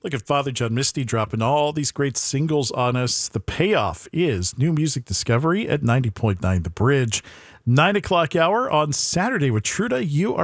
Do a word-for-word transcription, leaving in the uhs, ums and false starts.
Look at Father John Misty dropping all these great singles on us. The payoff is new music discovery at ninety point nine The Bridge. Nine o'clock hour on Saturday with Truda. You are